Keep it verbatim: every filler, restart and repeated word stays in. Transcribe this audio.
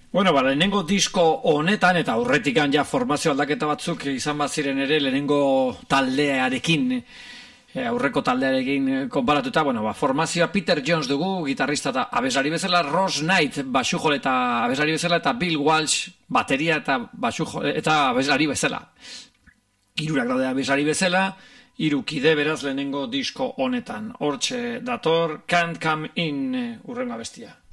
Bueno, ba, lehenengo disko honetan, eta aurretikan ja formazio aldaketa batzuk izan baziren ere, lehenengo taldearekin, e, aurreko taldearekin konparatuta, bueno, ba, formazioa Peter Jones dugu, gitarrista eta abeslari bezala, Ross Knight basujole eta abeslari bezala, eta Bill Walsh bateria eta basujole eta abeslari bezala. Hirurak daude abeslari bezala, hiru kide beraz lehenengo disko honetan. Hortxe dator, Can't Come In, urrengo abestia.